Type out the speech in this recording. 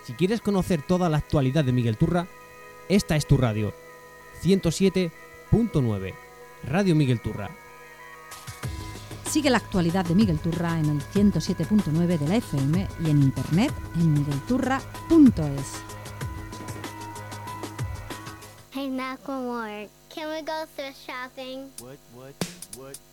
Si quieres conocer toda la actualidad de Miguel Turra, esta es tu radio. 107.9 Radio Miguel Turra. Sigue la actualidad de Miguel Turra en el 107.9 de la FM y en internet en miguelturra.es. Hey, Macklemore, can we go thrift shopping? What?